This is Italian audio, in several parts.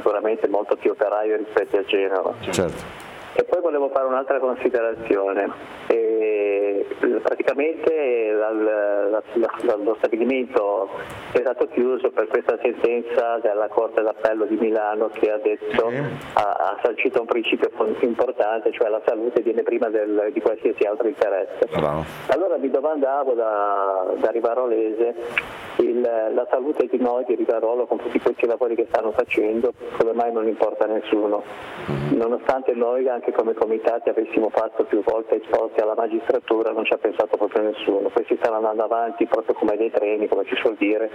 sicuramente molto più operaio rispetto a Genova. Certo. E poi volevo fare un'altra considerazione. Praticamente lo stabilimento è stato chiuso per questa sentenza della Corte d'Appello di Milano che ha detto, ha sancito un principio importante, cioè la salute viene prima di qualsiasi altro interesse. Bravo. Allora mi domandavo da rivarolese la salute di noi di Rivarolo con tutti questi lavori che stanno facendo, come mai non importa a nessuno, nonostante noi anche come comitati avessimo fatto più volte esposti alla magistratura, non ci ha pensato proprio nessuno. Questi stanno andando avanti proprio come dei treni, come si suol dire,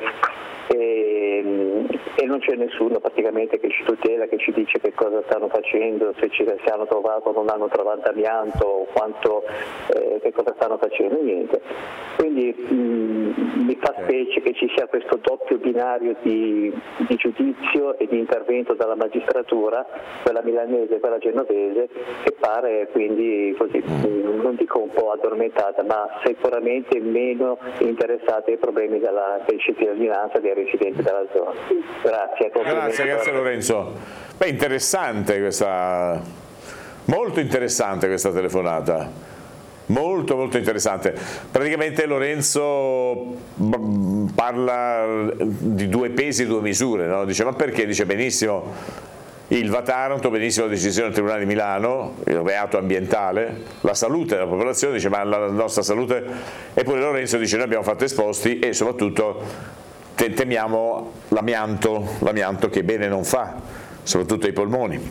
e non c'è nessuno praticamente che ci tutela, che ci dice che cosa stanno facendo, se hanno trovato o non hanno trovato amianto, che cosa stanno facendo, niente. Quindi mi fa specie che ci sia questo doppio binario di giudizio e di intervento dalla magistratura, quella milanese e quella genovese, che pare quindi così, non dico un po' addormentata, ma sicuramente meno interessata ai problemi della cittadinanza dei residenti della zona. Grazie Lorenzo. Beh, interessante molto interessante questa telefonata. Molto interessante. Praticamente Lorenzo parla di due pesi e due misure, no? Dice ma perché? Dice benissimo il Taranto, benissimo la decisione del Tribunale di Milano, il reato ambientale, la salute della popolazione, dice ma la nostra salute, eppure Lorenzo dice noi abbiamo fatto esposti e soprattutto temiamo l'amianto che bene non fa, soprattutto ai polmoni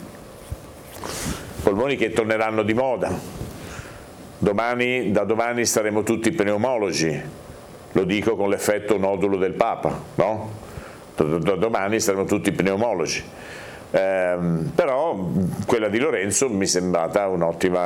che torneranno di moda. Da domani saremo tutti pneumologi, lo dico con l'effetto nodulo del Papa, no? Da domani saremo tutti pneumologi. Però quella di Lorenzo mi è sembrata un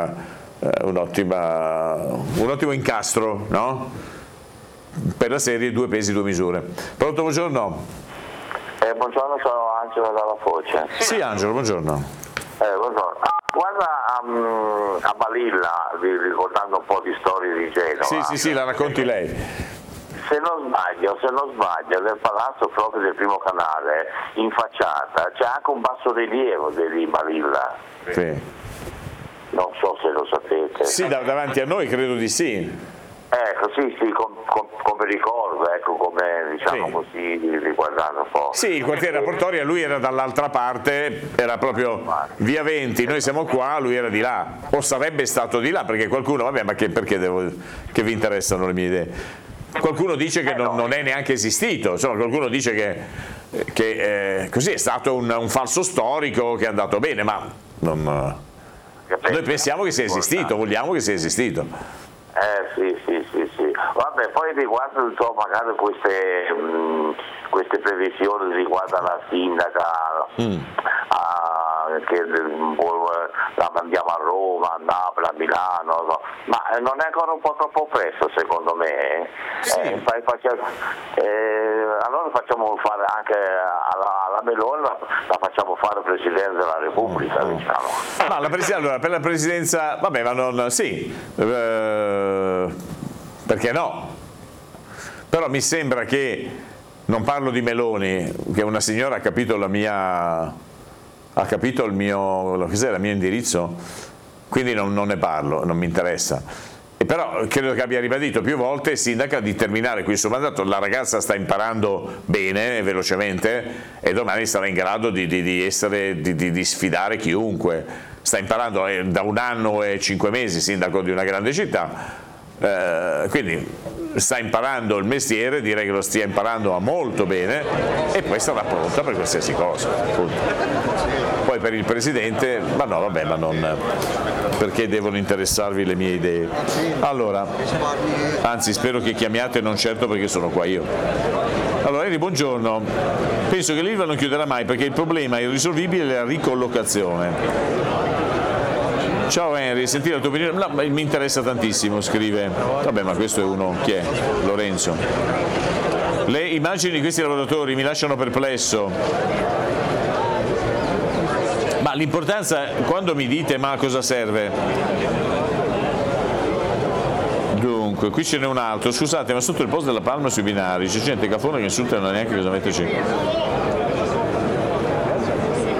ottimo incastro, no? Per la serie due pesi due misure. Pronto, buongiorno. Buongiorno, sono Angelo dalla Foce. Sì, Angelo, buongiorno. Buongiorno. Guarda a Balilla, ricordando un po' di storie di Genova. Sì, la racconti lei. Se non sbaglio, nel palazzo proprio del Primo Canale, in facciata, c'è anche un bassorilievo di Balilla. Sì. Non so se lo sapete. Sì, davanti a noi credo di sì. Ecco, sì, come ricordo, ecco, come diciamo così, riguardando un po'. Sì, il quartiere Portoria, lui era dall'altra parte, era proprio via 20, noi siamo qua, lui era di là, o sarebbe stato di là, perché qualcuno, vabbè, ma perché che vi interessano le mie idee? Qualcuno dice che non è neanche esistito, insomma, qualcuno dice che così è stato un falso storico che è andato bene, ma noi pensiamo che sia esistito, vogliamo che sia esistito. Sì. Vabbè, poi riguardo magari queste previsioni riguardo alla sindaca che la mandiamo a Roma, a Napoli, a Milano, no? Ma non è ancora un po' troppo presto secondo me? Sì. Allora facciamo fare anche alla Meloni, la facciamo fare Presidente della Repubblica, diciamo. Ma allora, per la Presidenza, vabbè, ma non, sì, perché no? Però mi sembra che, non parlo di Meloni, che una signora ha capito il mio indirizzo, quindi non ne parlo, non mi interessa. E però credo che abbia ribadito più volte, sindaca, di terminare qui il suo mandato. La ragazza sta imparando bene e velocemente e domani sarà in grado di sfidare chiunque. Sta imparando da 1 anno e 5 mesi, sindaco di una grande città. Quindi sta imparando il mestiere, direi che lo stia imparando molto bene e poi sarà pronta per qualsiasi cosa, appunto. Poi per il Presidente, ma no, vabbè, ma non, perché devono interessarvi le mie idee? Allora, anzi spero che chiamiate, non certo perché sono qua io. Allora, Eri, buongiorno. Penso che l'Ilva non chiuderà mai perché il problema irrisolvibile è la ricollocazione. Ciao Henry, senti la tua opinione? No, mi interessa tantissimo, scrive. Vabbè, ma questo è uno, chi è? Lorenzo. Le immagini di questi lavoratori mi lasciano perplesso. Ma l'importanza, quando mi dite ma a cosa serve? Dunque, qui ce n'è un altro, scusate, ma sotto il posto della palma sui binari c'è gente cafona che insulta e non ha neanche cosa metterci.